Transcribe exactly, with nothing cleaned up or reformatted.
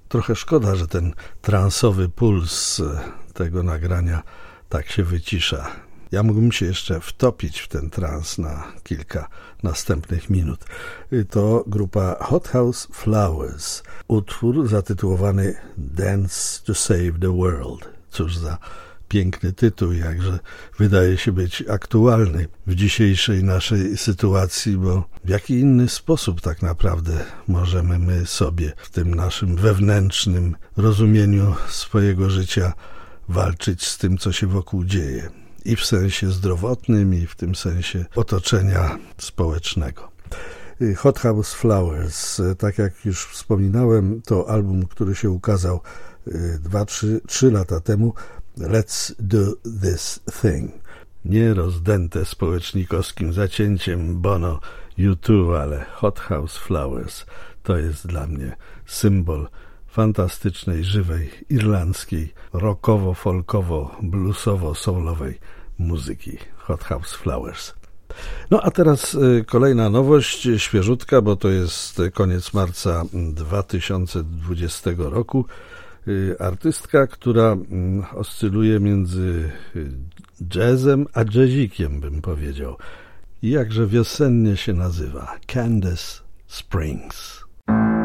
Trochę szkoda, że ten transowy puls tego nagrania tak się wycisza. Ja mógłbym się jeszcze wtopić w ten trans na kilka następnych minut. To grupa Hothouse Flowers. Utwór zatytułowany Dance to Save the World. Cóż za piękny tytuł, jakże wydaje się być aktualny w dzisiejszej naszej sytuacji, bo w jaki inny sposób tak naprawdę możemy my sobie w tym naszym wewnętrznym rozumieniu swojego życia walczyć z tym, co się wokół dzieje. I w sensie zdrowotnym, i w tym sensie otoczenia społecznego. Hothouse Flowers, tak jak już wspominałem, to album, który się ukazał dwa, trzy, trzy lata temu. Let's do this thing. Nie rozdęte społecznikowskim zacięciem Bono U dwa, ale Hothouse Flowers to jest dla mnie symbol fantastycznej, żywej, irlandzkiej, rockowo-folkowo-bluesowo-soulowej muzyki. Hothouse Flowers. No a teraz kolejna nowość, świeżutka, bo to jest koniec marca dwa tysiące dwudziestego roku. Artystka, która oscyluje między jazzem a jazzikiem, bym powiedział. I jakże wiosennie się nazywa. Candace Springs.